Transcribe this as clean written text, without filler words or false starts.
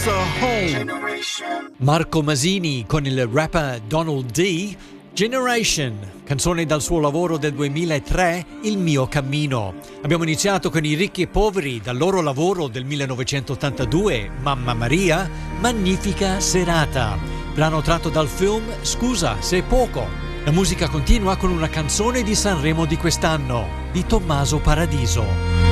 Home. Marco Masini con il rapper Donald D. Generation, canzone dal suo lavoro del 2003, Il mio cammino. Abbiamo iniziato con i Ricchi e Poveri dal loro lavoro del 1982, Mamma Maria, Magnifica serata, brano tratto dal film Scusa se è poco. La musica continua con una canzone di Sanremo di quest'anno, di Tommaso Paradiso.